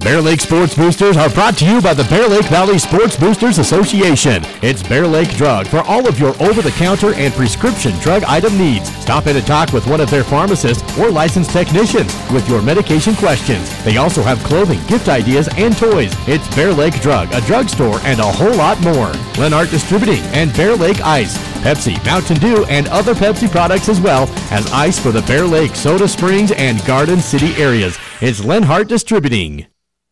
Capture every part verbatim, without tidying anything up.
Bear Lake Sports Boosters are brought to you by the Bear Lake Valley Sports Boosters Association. It's Bear Lake Drug for all of your over-the-counter and prescription drug item needs. Stop in and talk with one of their pharmacists or licensed technicians with your medication questions. They also have clothing, gift ideas, and toys. It's Bear Lake Drug, a drugstore, and a whole lot more. Lenart Distributing and Bear Lake Ice. Pepsi, Mountain Dew, and other Pepsi products as well as ice for the Bear Lake, Soda Springs, and Garden City areas. It's Lenhart Distributing.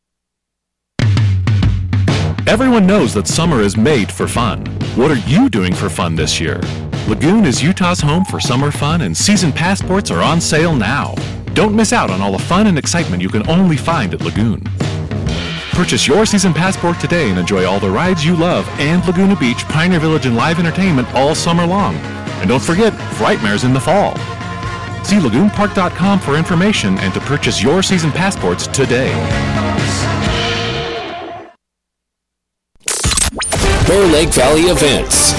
Everyone knows that summer is made for fun. What are you doing for fun this year? Lagoon is Utah's home for summer fun, and season passports are on sale now. Don't miss out on all the fun and excitement you can only find at Lagoon. Purchase your season passport today and enjoy all the rides you love and Laguna Beach, Pioneer Village, and live entertainment all summer long. And don't forget, Frightmares in the fall. See lagoon park dot com for information and to purchase your season passports today. Bear Lake Valley events.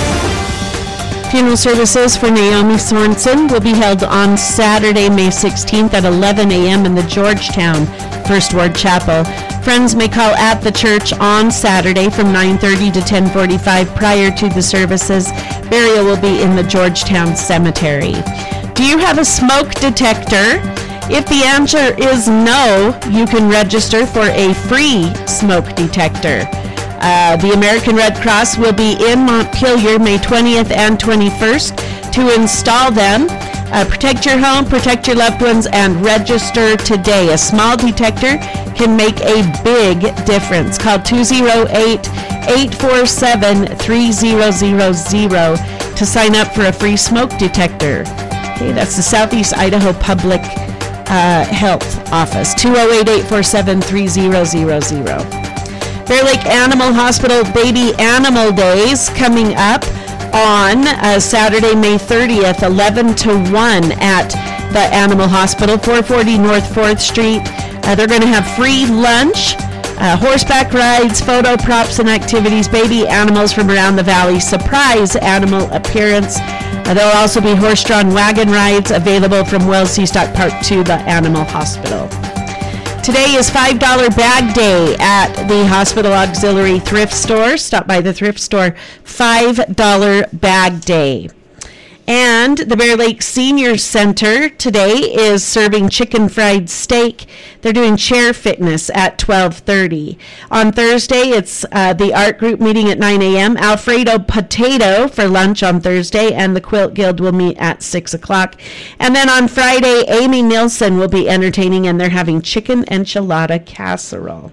Funeral services for Naomi Sorensen will be held on Saturday, May sixteenth at eleven a.m. in the Georgetown First Ward Chapel. Friends may call at the church on Saturday from nine thirty to ten forty-five prior to the services. Burial will be in the Georgetown Cemetery. Do you have a smoke detector? If the answer is no, you can register for a free smoke detector. Uh, the American Red Cross will be in Montpelier May twentieth and twenty-first to install them. Uh, protect your home, protect your loved ones, and register today. A small detector can make a big difference. Call two oh eight, eight four seven, three oh zero zero to sign up for a free smoke detector. Okay, that's the Southeast Idaho Public uh, Health Office. two oh eight, eight four seven, three oh zero zero. Bear Lake Animal Hospital Baby Animal Days coming up on uh, Saturday, May thirtieth, eleven to one at the Animal Hospital, four forty North fourth Street. Uh, they're going to have free lunch, uh, horseback rides, photo props and activities, baby animals from around the valley, surprise animal appearance. Uh, there will also be horse-drawn wagon rides available from Wells Seastock Park to the Animal Hospital. Today is five dollars bag day at the Hospital Auxiliary Thrift Store. Stop by the thrift store. five dollars bag day. And the Bear Lake Senior Center today is serving chicken fried steak. They're doing chair fitness at twelve thirty. On Thursday, it's uh, the art group meeting at nine a.m. Alfredo Potato for lunch on Thursday, and the Quilt Guild will meet at six o'clock. And then on Friday, Amy Nilsson will be entertaining, and they're having chicken enchilada casserole.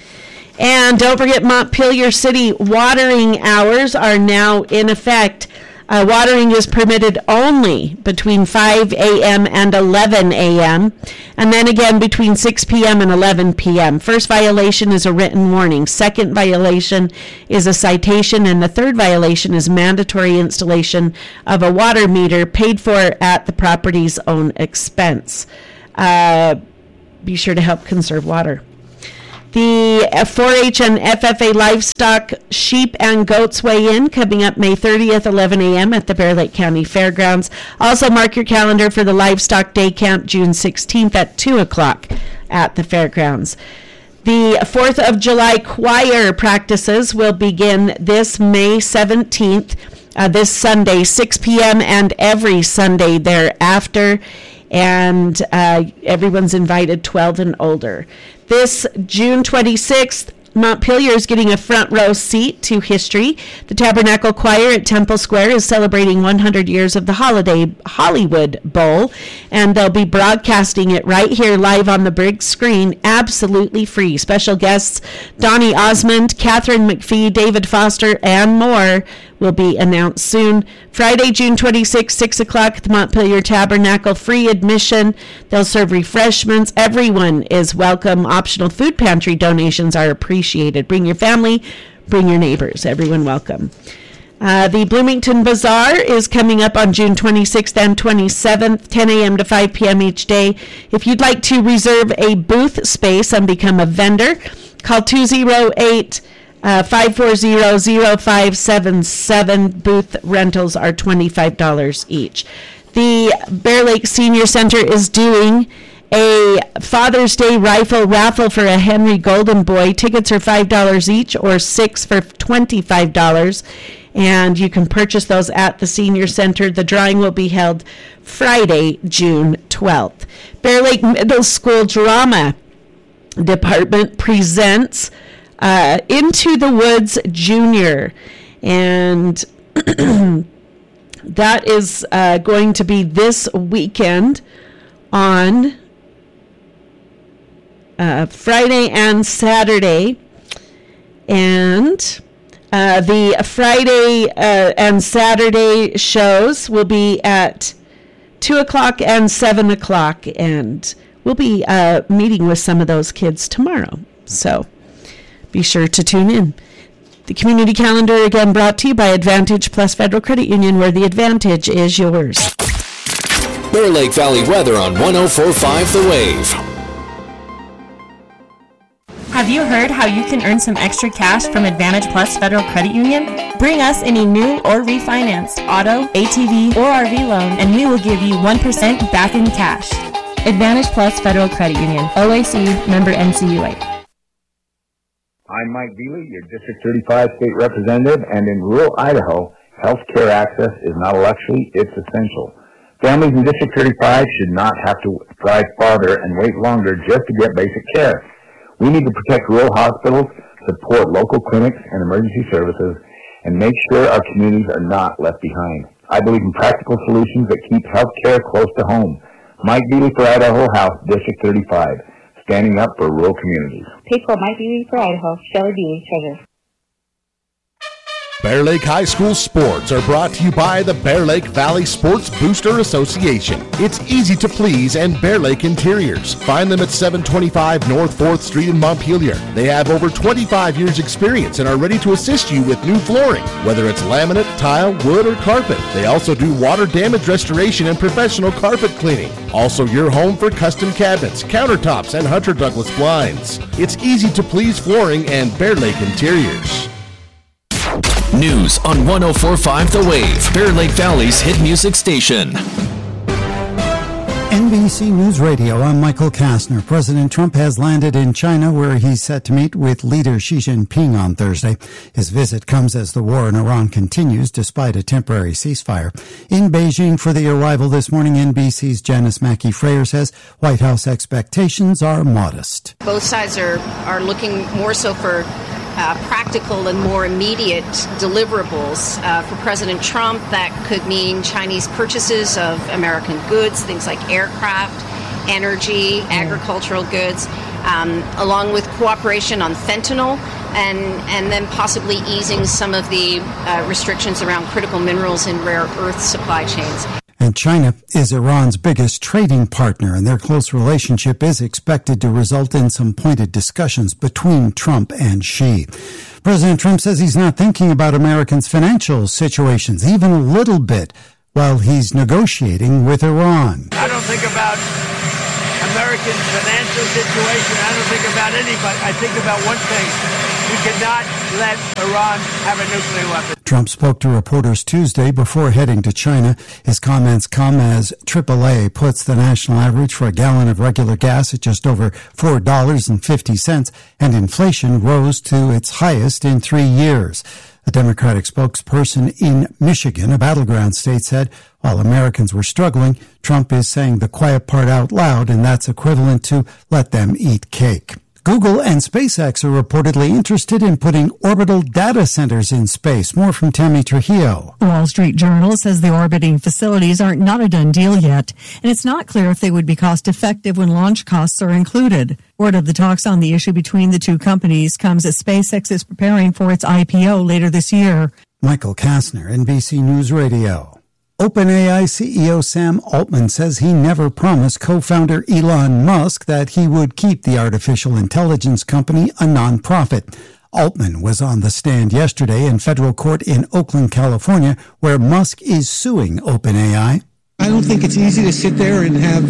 And don't forget, Montpelier City watering hours are now in effect. Uh, watering is permitted only between five a.m. and eleven a.m. and then again between six p.m. and eleven p.m. First violation is a written warning. Second violation is a citation. And the third violation is mandatory installation of a water meter paid for at the property's own expense. Uh, be sure to help conserve water. The four H and F F A Livestock Sheep and Goats Weigh In coming up May thirtieth, eleven a.m. at the Bear Lake County Fairgrounds. Also mark your calendar for the Livestock Day Camp June sixteenth at two o'clock at the Fairgrounds. The fourth of July choir practices will begin this May seventeenth, uh, this Sunday, six p.m. and every Sunday thereafter. And uh, everyone's invited twelve and older. This June twenty-sixth, Montpelier is getting a front row seat to history. The Tabernacle Choir at Temple Square is celebrating one hundred years of the holiday Hollywood Bowl, and they'll be broadcasting it right here live on the big screen, absolutely free. Special guests Donnie Osmond, Catherine McPhee, David Foster, and more will be announced soon. Friday, June twenty-sixth, six o'clock at the Montpelier Tabernacle, free admission. They'll serve refreshments. Everyone is welcome. Optional food pantry donations are appreciated. Bring your family, bring your neighbors. Everyone welcome. Uh, the Bloomington Bazaar is coming up on June twenty-sixth and twenty-seventh, ten a.m. to five p.m. each day. If you'd like to reserve a booth space and become a vendor, call two oh eight, five four zero, zero five seven seven. Booth rentals are twenty-five dollars each. The Bear Lake Senior Center is doing a Father's Day rifle raffle for a Henry Golden Boy. Tickets are five dollars each or six for twenty-five dollars. And you can purchase those at the Senior Center. The drawing will be held Friday, June twelfth. Bear Lake Middle School Drama Department presents uh, Into the Woods Junior. And that is uh, going to be this weekend on uh, Friday and Saturday. And uh, the Friday uh, and Saturday shows will be at two o'clock and seven o'clock. And we'll be uh, meeting with some of those kids tomorrow. So be sure to tune in. The community calendar, again, brought to you by Advantage Plus Federal Credit Union, where the advantage is yours. Bear Lake Valley weather on one oh four point five The Wave. Have you heard how you can earn some extra cash from Advantage Plus Federal Credit Union? Bring us any new or refinanced auto, A T V, or R V loan, and we will give you one percent back in cash. Advantage Plus Federal Credit Union, O A C, member N C U A. I'm Mike Bealey, your District thirty-five state representative, and in rural Idaho, health care access is not a luxury, it's essential. Families in District thirty-five should not have to drive farther and wait longer just to get basic care. We need to protect rural hospitals, support local clinics and emergency services, and make sure our communities are not left behind. I believe in practical solutions that keep health care close to home. Mike Bealey for Idaho House, District thirty-five. Standing up for rural communities. Paid for Mike Bealey for Idaho. Shelley Bealey, Treasurer. Bear Lake High School sports are brought to you by the Bear Lake Valley Sports Booster Association. It's easy to please and Bear Lake Interiors. Find them at seven twenty-five North fourth Street in Montpelier. They have over twenty-five years experience and are ready to assist you with new flooring, whether it's laminate, tile, wood, or carpet. They also do water damage restoration and professional carpet cleaning. Also your home for custom cabinets, countertops, and Hunter Douglas blinds. It's easy to please flooring and Bear Lake Interiors. News on one oh four point five The Wave, Bear Lake Valley's hit music station. N B C News Radio, I'm Michael Kastner. President Trump has landed in China, where he's set to meet with leader Xi Jinping on Thursday. His visit comes as the war in Iran continues, despite a temporary ceasefire. In Beijing for the arrival this morning, N B C's Janice Mackey-Frayer says White House expectations are modest. Both sides are, are looking more so for Uh, practical and more immediate deliverables. Uh, for President Trump, that could mean Chinese purchases of American goods, things like aircraft, energy, agricultural goods, um, along with cooperation on fentanyl, and, and then possibly easing some of the uh, restrictions around critical minerals and rare earth supply chains. And China is Iran's biggest trading partner, and their close relationship is expected to result in some pointed discussions between Trump and Xi. President Trump says he's not thinking about Americans' financial situations, even a little bit, while he's negotiating with Iran. I don't think about American financial situation. I don't think about anybody. I think about one thing. We cannot let Iran have a nuclear weapon. Trump spoke to reporters Tuesday before heading to China. His comments come as triple A puts the national average for a gallon of regular gas at just over four dollars and fifty cents, and inflation rose to its highest in three years. A Democratic spokesperson in Michigan, a battleground state, said while Americans were struggling, Trump is saying the quiet part out loud, and that's equivalent to let them eat cake. Google and SpaceX are reportedly interested in putting orbital data centers in space. More from Tammy Trujillo. The Wall Street Journal says the orbiting facilities are not a done deal yet, and it's not clear if they would be cost-effective when launch costs are included. Word of the talks on the issue between the two companies comes as SpaceX is preparing for its I P O later this year. Michael Kastner, N B C News Radio. OpenAI C E O Sam Altman says he never promised co-founder Elon Musk that he would keep the artificial intelligence company a nonprofit. Altman was on the stand yesterday in federal court in Oakland, California, where Musk is suing OpenAI. I don't think it's easy to sit there and have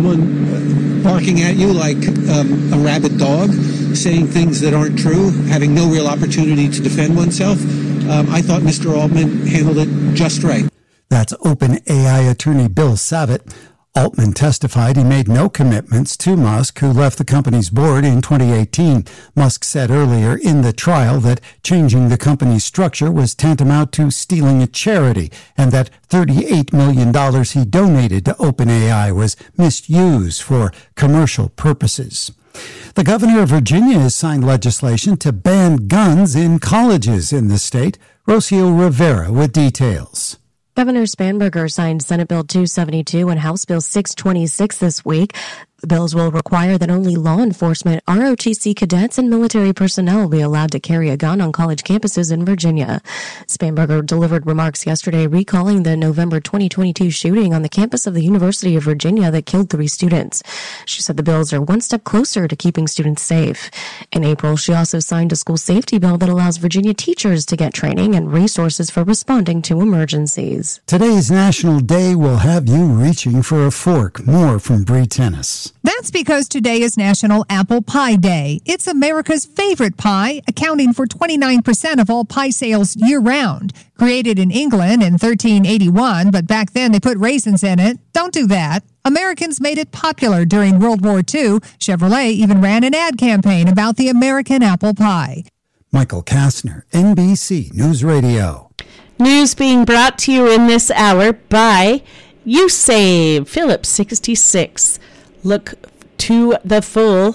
someone barking at you like um, a rabid dog, saying things that aren't true, having no real opportunity to defend oneself. Um, I thought Mister Altman handled it just right. That's OpenAI attorney Bill Savitt. Altman testified he made no commitments to Musk, who left the company's board in twenty eighteen. Musk said earlier in the trial that changing the company's structure was tantamount to stealing a charity, and that thirty-eight million dollars he donated to OpenAI was misused for commercial purposes. The governor of Virginia has signed legislation to ban guns in colleges in the state. Rocio Rivera with details. Governor Spanberger signed Senate Bill two seventy-two and House Bill six twenty-six this week. The bills will require that only law enforcement, R O T C cadets, and military personnel be allowed to carry a gun on college campuses in Virginia. Spanberger delivered remarks yesterday recalling the November twenty twenty-two shooting on the campus of the University of Virginia that killed three students. She said the bills are one step closer to keeping students safe. In April, she also signed a school safety bill that allows Virginia teachers to get training and resources for responding to emergencies. Today's National Day will have you reaching for a fork. More from Bree Tennis. That's because today is National Apple Pie Day. It's America's favorite pie, accounting for twenty-nine percent of all pie sales year-round. Created in England in thirteen eighty-one, but back then they put raisins in it. Don't do that. Americans made it popular during World War Two. Chevrolet even ran an ad campaign about the American apple pie. Michael Kastner, N B C News Radio. News being brought to you in this hour by YouSave, Phillips sixty-six. Look to the full,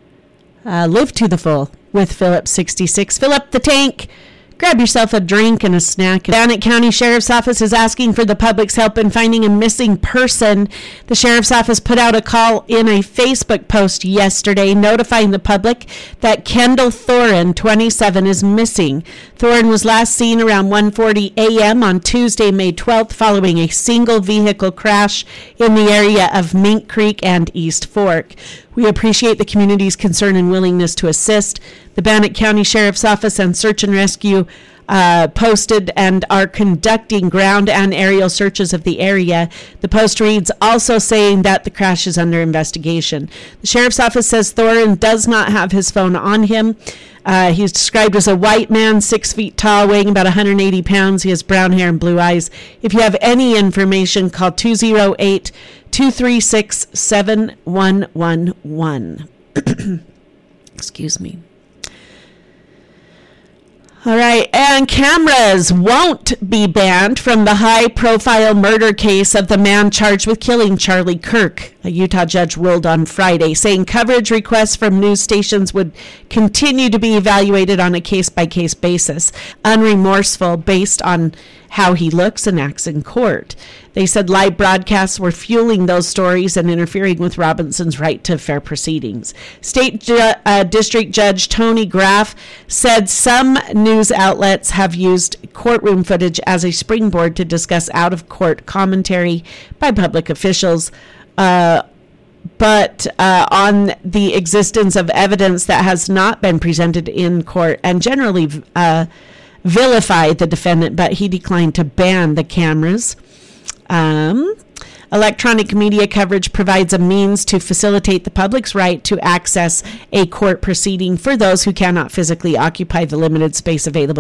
uh, live to the full with Phillips sixty-six. Fill up the tank. Grab yourself a drink and a snack. The Bannock County Sheriff's Office is asking for the public's help in finding a missing person. The Sheriff's Office put out a call in a Facebook post yesterday notifying the public that Kendall Thorin, twenty-seven, is missing. Thorin was last seen around one forty a.m. on Tuesday, May twelfth, following a single vehicle crash in the area of Mink Creek and East Fork. We appreciate the community's concern and willingness to assist. The Bannock County Sheriff's Office and Search and Rescue uh, posted and are conducting ground and aerial searches of the area. The post reads, also saying that the crash is under investigation. The Sheriff's Office says Thorin does not have his phone on him. Uh, he's described as a white man, six feet tall, weighing about one hundred eighty pounds. He has brown hair and blue eyes. If you have any information, call two oh eight, two three six, seven one one one. Excuse me. All right, and cameras won't be banned from the high-profile murder case of the man charged with killing Charlie Kirk. A Utah judge ruled on Friday, saying coverage requests from news stations would continue to be evaluated on a case-by-case basis, unremorseful based on how he looks and acts in court. They said live broadcasts were fueling those stories and interfering with Robinson's right to fair proceedings. State Ju- uh, District Judge Tony Graff said some news outlets have used courtroom footage as a springboard to discuss out-of-court commentary by public officials, uh, but uh, on the existence of evidence that has not been presented in court and generally uh, vilify the defendant, but he declined to ban the cameras. Um, electronic media coverage provides a means to facilitate the public's right to access a court proceeding for those who cannot physically occupy the limited space available